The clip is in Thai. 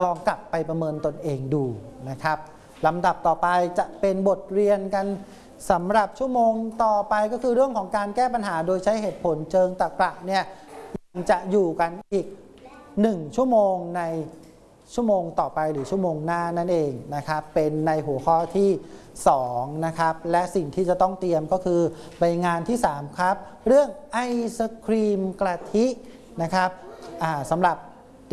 ลองกลับไปประเมินตนเองดูนะครับลำดับต่อไปจะเป็นบทเรียนกันสำหรับชั่วโมงต่อไปก็คือเรื่องของการแก้ปัญหาโดยใช้เหตุผลเชิงตรรกะเนี่ยจะอยู่กันอีก1ชั่วโมงในชั่วโมงต่อไปหรือชั่วโมงหน้านั่นเองนะครับเป็นในหัวข้อที่2นะครับและสิ่งที่จะต้องเตรียมก็คือไปงานที่3ครับเรื่องไอศครีมกะทินะครับสำหรับ